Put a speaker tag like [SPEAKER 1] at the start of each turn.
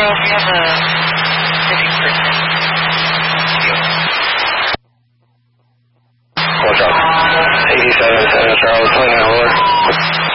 [SPEAKER 1] we have a missing person.
[SPEAKER 2] What's up? 87 Charles, 29 Lord.